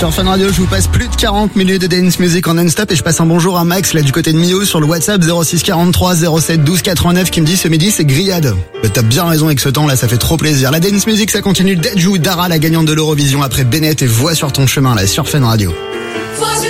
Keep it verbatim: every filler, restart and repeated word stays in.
Sur Fun Radio, je vous passe plus de quarante minutes de dance music en non-stop et je passe un bonjour à Max, là du côté de Millau, sur le WhatsApp zéro six quarante-trois zéro sept douze quatre-vingt-neuf qui me dit ce midi c'est grillade. Mais t'as bien raison avec ce temps là, ça fait trop plaisir. La dance music ça continue. Dejou, Dara, la gagnante de l'Eurovision après Bennett et Voix sur ton chemin là sur Fun Radio.